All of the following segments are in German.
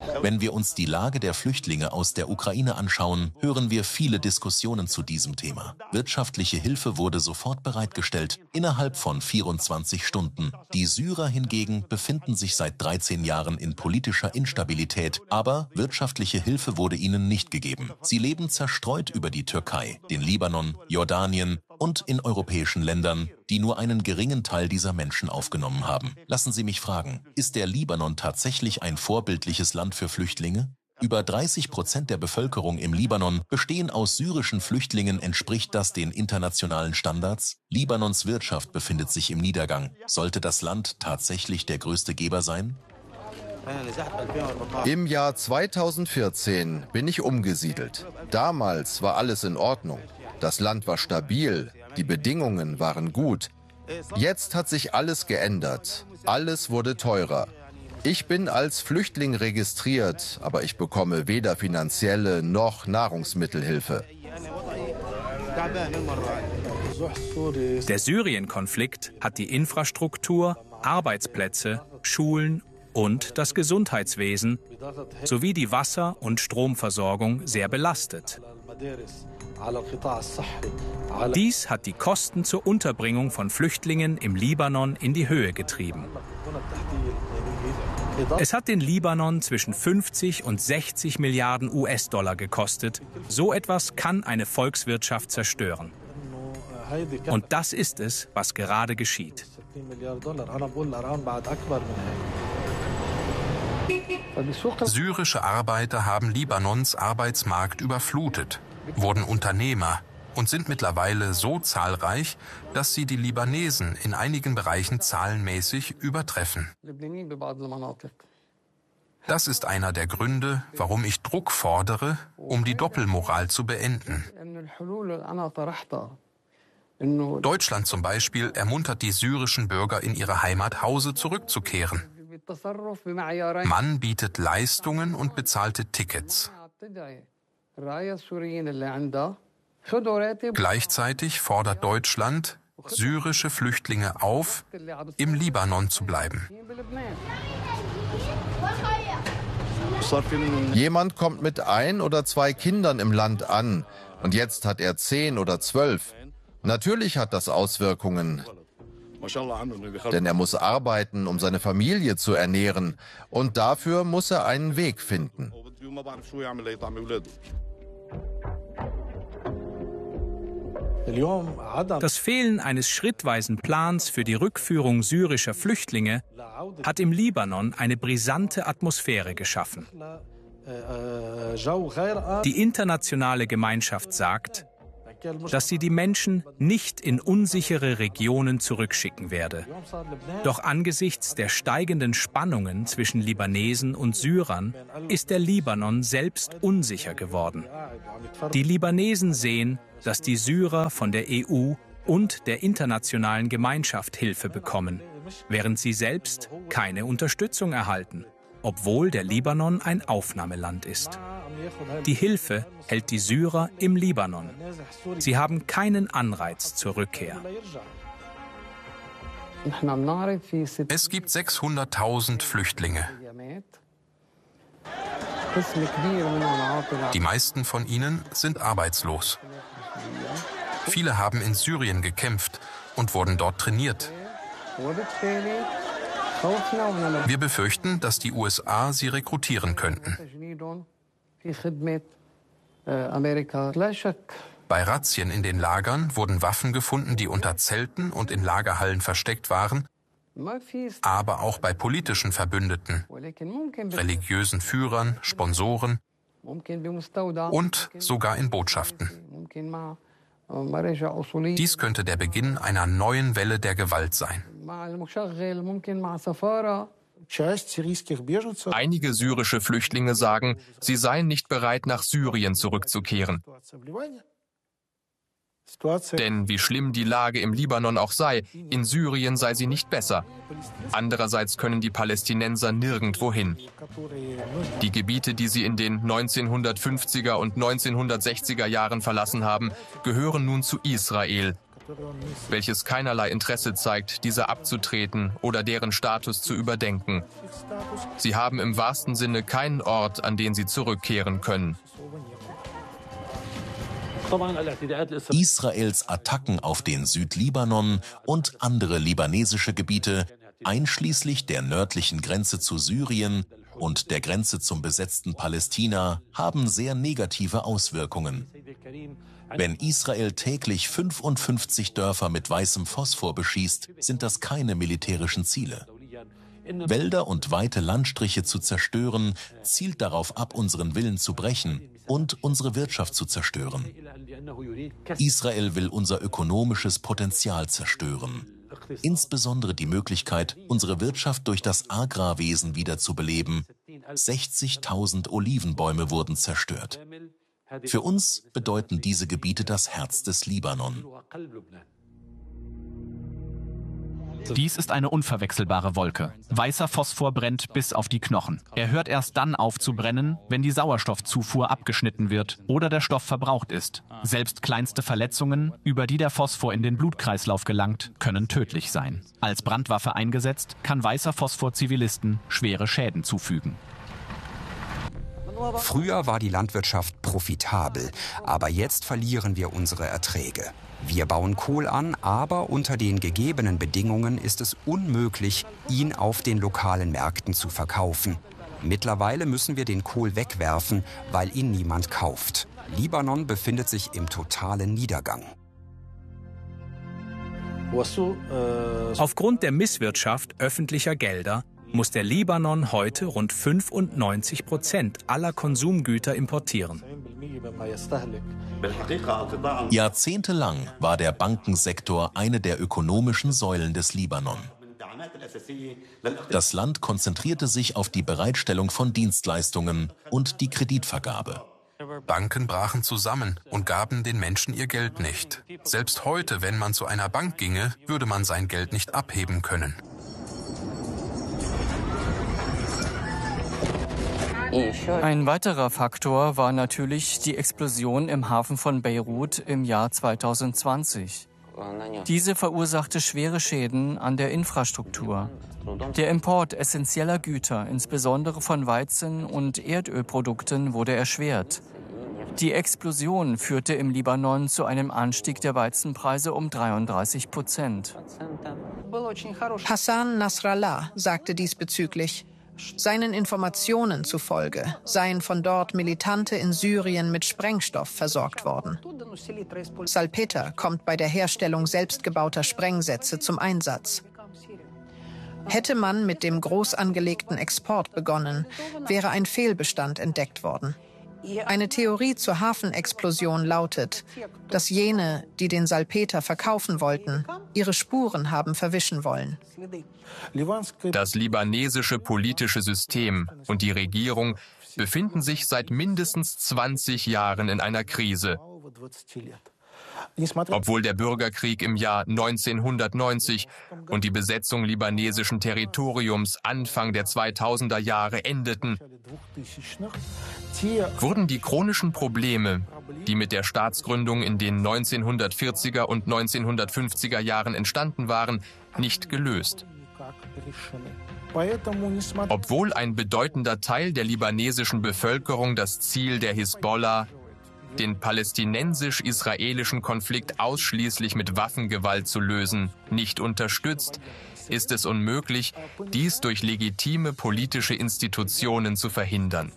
Wenn wir uns die Lage der Flüchtlinge aus der Ukraine anschauen, hören wir viele Diskussionen zu diesem Thema. Wirtschaftliche Hilfe wurde sofort bereitgestellt, innerhalb von 24 Stunden. Die Syrer hingegen befinden sich seit 13 Jahren in politischer Instabilität, aber wirtschaftliche Hilfe wurde ihnen nicht gegeben. Sie leben zerstreut über die Türkei, den Libanon, Jordanien und in europäischen Ländern, die nur einen geringen Teil dieser Menschen aufgenommen haben. Lassen Sie mich fragen, ist der Libanon tatsächlich ein vorbildliches Land für Flüchtlinge? Über 30% der Bevölkerung im Libanon bestehen aus syrischen Flüchtlingen. Entspricht das den internationalen Standards? Libanons Wirtschaft befindet sich im Niedergang. Sollte das Land tatsächlich der größte Geber sein? Im Jahr 2014 bin ich umgesiedelt. Damals war alles in Ordnung. Das Land war stabil, die Bedingungen waren gut. Jetzt hat sich alles geändert. Alles wurde teurer. Ich bin als Flüchtling registriert, aber ich bekomme weder finanzielle noch Nahrungsmittelhilfe. Der Syrien-Konflikt hat die Infrastruktur, Arbeitsplätze, Schulen und das Gesundheitswesen sowie die Wasser- und Stromversorgung sehr belastet. Dies hat die Kosten zur Unterbringung von Flüchtlingen im Libanon in die Höhe getrieben. Es hat den Libanon zwischen 50 und 60 Milliarden US-Dollar gekostet. So etwas kann eine Volkswirtschaft zerstören. Und das ist es, was gerade geschieht. Syrische Arbeiter haben Libanons Arbeitsmarkt überflutet, wurden Unternehmer und sind mittlerweile so zahlreich, dass sie die Libanesen in einigen Bereichen zahlenmäßig übertreffen. Das ist einer der Gründe, warum ich Druck fordere, um die Doppelmoral zu beenden. Deutschland zum Beispiel ermuntert die syrischen Bürger, in ihre Heimat nach Hause zurückzukehren. Man bietet Leistungen und bezahlte Tickets. Gleichzeitig fordert Deutschland syrische Flüchtlinge auf, im Libanon zu bleiben. Jemand kommt mit 1 oder 2 Kindern im Land an und jetzt hat er 10 oder 12. Natürlich hat das Auswirkungen, denn er muss arbeiten, um seine Familie zu ernähren, und dafür muss er einen Weg finden. Das Fehlen eines schrittweisen Plans für die Rückführung syrischer Flüchtlinge hat im Libanon eine brisante Atmosphäre geschaffen. Die internationale Gemeinschaft sagt, dass sie die Menschen nicht in unsichere Regionen zurückschicken werde. Doch angesichts der steigenden Spannungen zwischen Libanesen und Syrern ist der Libanon selbst unsicher geworden. Die Libanesen sehen, dass die Syrer von der EU und der internationalen Gemeinschaft Hilfe bekommen, während sie selbst keine Unterstützung erhalten, obwohl der Libanon ein Aufnahmeland ist. Die Hilfe hält die Syrer im Libanon. Sie haben keinen Anreiz zur Rückkehr. Es gibt 600.000 Flüchtlinge. Die meisten von ihnen sind arbeitslos. Viele haben in Syrien gekämpft und wurden dort trainiert. Wir befürchten, dass die USA sie rekrutieren könnten. Bei Razzien in den Lagern wurden Waffen gefunden, die unter Zelten und in Lagerhallen versteckt waren, aber auch bei politischen Verbündeten, religiösen Führern, Sponsoren und sogar in Botschaften. Dies könnte der Beginn einer neuen Welle der Gewalt sein. Einige syrische Flüchtlinge sagen, sie seien nicht bereit, nach Syrien zurückzukehren. Denn wie schlimm die Lage im Libanon auch sei, in Syrien sei sie nicht besser. Andererseits können die Palästinenser nirgendwo hin. Die Gebiete, die sie in den 1950er und 1960er Jahren verlassen haben, gehören nun zu Israel. welches keinerlei Interesse zeigt, diese abzutreten oder deren Status zu überdenken. Sie haben im wahrsten Sinne keinen Ort, an den sie zurückkehren können. Israels Attacken auf den Südlibanon und andere libanesische Gebiete, einschließlich der nördlichen Grenze zu Syrien und der Grenze zum besetzten Palästina, haben sehr negative Auswirkungen. Wenn Israel täglich 55 Dörfer mit weißem Phosphor beschießt, sind das keine militärischen Ziele. Wälder und weite Landstriche zu zerstören, zielt darauf ab, unseren Willen zu brechen und unsere Wirtschaft zu zerstören. Israel will unser ökonomisches Potenzial zerstören. Insbesondere die Möglichkeit, unsere Wirtschaft durch das Agrarwesen wiederzubeleben. 60.000 Olivenbäume wurden zerstört. Für uns bedeuten diese Gebiete das Herz des Libanon. Dies ist eine unverwechselbare Wolke. Weißer Phosphor brennt bis auf die Knochen. Er hört erst dann auf zu brennen, wenn die Sauerstoffzufuhr abgeschnitten wird oder der Stoff verbraucht ist. Selbst kleinste Verletzungen, über die der Phosphor in den Blutkreislauf gelangt, können tödlich sein. Als Brandwaffe eingesetzt, kann weißer Phosphor Zivilisten schwere Schäden zufügen. Früher war die Landwirtschaft profitabel, aber jetzt verlieren wir unsere Erträge. Wir bauen Kohl an, aber unter den gegebenen Bedingungen ist es unmöglich, ihn auf den lokalen Märkten zu verkaufen. Mittlerweile müssen wir den Kohl wegwerfen, weil ihn niemand kauft. Libanon befindet sich im totalen Niedergang. Aufgrund der Misswirtschaft öffentlicher Gelder muss der Libanon heute rund 95% aller Konsumgüter importieren. Jahrzehntelang war der Bankensektor eine der ökonomischen Säulen des Libanon. Das Land konzentrierte sich auf die Bereitstellung von Dienstleistungen und die Kreditvergabe. Banken brachen zusammen und gaben den Menschen ihr Geld nicht. Selbst heute, wenn man zu einer Bank ginge, würde man sein Geld nicht abheben können. Ein weiterer Faktor war natürlich die Explosion im Hafen von Beirut im Jahr 2020. Diese verursachte schwere Schäden an der Infrastruktur. Der Import essentieller Güter, insbesondere von Weizen- und Erdölprodukten, wurde erschwert. Die Explosion führte im Libanon zu einem Anstieg der Weizenpreise um 33%. Hassan Nasrallah sagte diesbezüglich: Seinen Informationen zufolge seien von dort Militante in Syrien mit Sprengstoff versorgt worden. Salpeter kommt bei der Herstellung selbstgebauter Sprengsätze zum Einsatz. Hätte man mit dem groß angelegten Export begonnen, wäre ein Fehlbestand entdeckt worden. Eine Theorie zur Hafenexplosion lautet, dass jene, die den Salpeter verkaufen wollten, ihre Spuren haben verwischen wollen. Das libanesische politische System und die Regierung befinden sich seit mindestens 20 Jahren in einer Krise. Obwohl der Bürgerkrieg im Jahr 1990 und die Besetzung libanesischen Territoriums Anfang der 2000er Jahre endeten, wurden die chronischen Probleme, die mit der Staatsgründung in den 1940er und 1950er Jahren entstanden waren, nicht gelöst. Obwohl ein bedeutender Teil der libanesischen Bevölkerung das Ziel der Hisbollah, den palästinensisch-israelischen Konflikt ausschließlich mit Waffengewalt zu lösen, nicht unterstützt, ist es unmöglich, dies durch legitime politische Institutionen zu verhindern.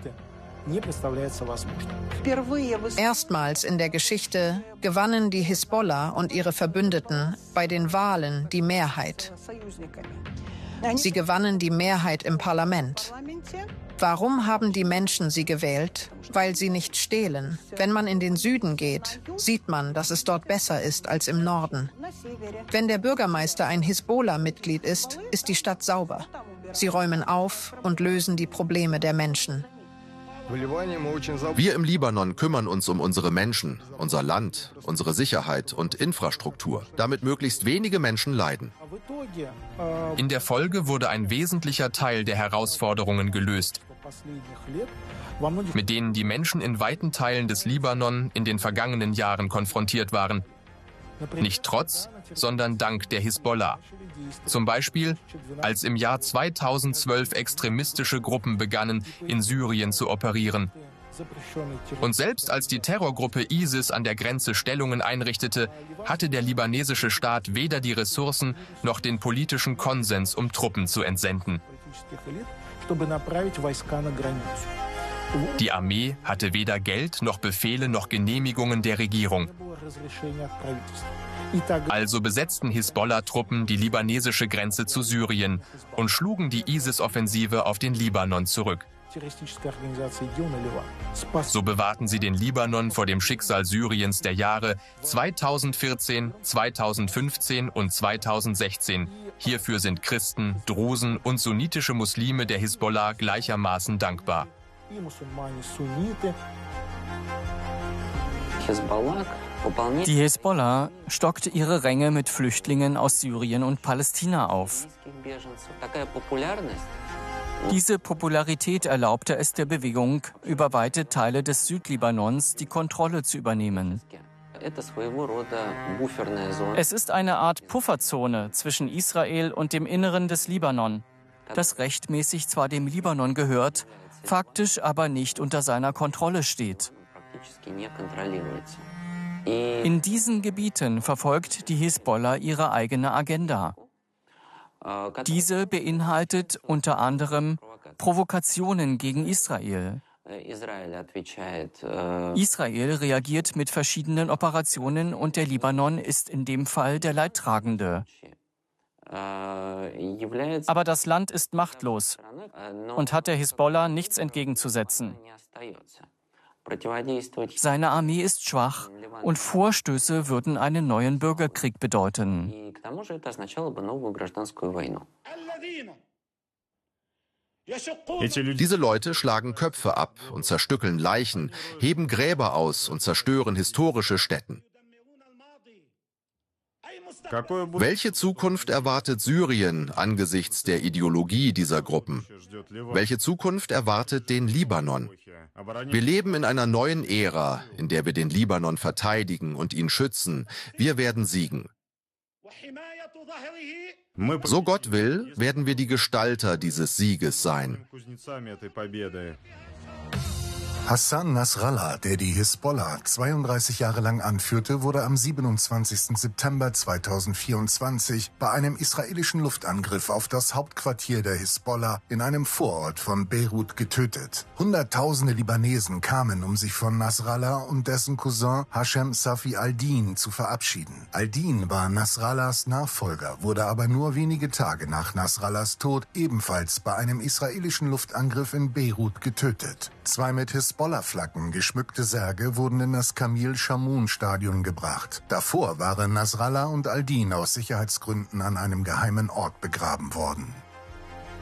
Erstmals in der Geschichte gewannen die Hisbollah und ihre Verbündeten bei den Wahlen die Mehrheit. Sie gewannen die Mehrheit im Parlament. Warum haben die Menschen sie gewählt? Weil sie nicht stehlen. Wenn man in den Süden geht, sieht man, dass es dort besser ist als im Norden. Wenn der Bürgermeister ein Hisbollah-Mitglied ist, ist die Stadt sauber. Sie räumen auf und lösen die Probleme der Menschen. Wir im Libanon kümmern uns um unsere Menschen, unser Land, unsere Sicherheit und Infrastruktur, damit möglichst wenige Menschen leiden. In der Folge wurde ein wesentlicher Teil der Herausforderungen gelöst, mit denen die Menschen in weiten Teilen des Libanon in den vergangenen Jahren konfrontiert waren. Nicht trotz, sondern dank der Hisbollah. Zum Beispiel, als im Jahr 2012 extremistische Gruppen begannen, in Syrien zu operieren. Und selbst als die Terrorgruppe ISIS an der Grenze Stellungen einrichtete, hatte der libanesische Staat weder die Ressourcen noch den politischen Konsens, um Truppen zu entsenden. Die Armee hatte weder Geld noch Befehle noch Genehmigungen der Regierung. Also besetzten Hisbollah-Truppen die libanesische Grenze zu Syrien und schlugen die ISIS-Offensive auf den Libanon zurück. So bewahrten sie den Libanon vor dem Schicksal Syriens der Jahre 2014, 2015 und 2016. Hierfür sind Christen, Drusen und sunnitische Muslime der Hisbollah gleichermaßen dankbar. Die Hisbollah stockte ihre Ränge mit Flüchtlingen aus Syrien und Palästina auf. Diese Popularität erlaubte es der Bewegung, über weite Teile des Südlibanons die Kontrolle zu übernehmen. Es ist eine Art Pufferzone zwischen Israel und dem Inneren des Libanon, das rechtmäßig zwar dem Libanon gehört, faktisch aber nicht unter seiner Kontrolle steht. In diesen Gebieten verfolgt die Hisbollah ihre eigene Agenda. Diese beinhaltet unter anderem Provokationen gegen Israel. Israel reagiert mit verschiedenen Operationen und der Libanon ist in dem Fall der Leidtragende. Aber das Land ist machtlos und hat der Hisbollah nichts entgegenzusetzen. Seine Armee ist schwach und Vorstöße würden einen neuen Bürgerkrieg bedeuten. Diese Leute schlagen Köpfe ab und zerstückeln Leichen, heben Gräber aus und zerstören historische Stätten. Welche Zukunft erwartet Syrien angesichts der Ideologie dieser Gruppen? Welche Zukunft erwartet den Libanon? Wir leben in einer neuen Ära, in der wir den Libanon verteidigen und ihn schützen. Wir werden siegen. So Gott will, werden wir die Gestalter dieses Sieges sein. Hassan Nasrallah, der die Hisbollah 32 Jahre lang anführte, wurde am 27. September 2024 bei einem israelischen Luftangriff auf das Hauptquartier der Hisbollah in einem Vorort von Beirut getötet. Hunderttausende Libanesen kamen, um sich von Nasrallah und dessen Cousin Hashem Safi al-Din zu verabschieden. Al-Din war Nasrallahs Nachfolger, wurde aber nur wenige Tage nach Nasrallahs Tod ebenfalls bei einem israelischen Luftangriff in Beirut getötet. Zwei mit Hisbollah-Flaggen geschmückte Särge wurden in das Kamil-Shamoun-Stadion gebracht. Davor waren Nasrallah und al-Din aus Sicherheitsgründen an einem geheimen Ort begraben worden.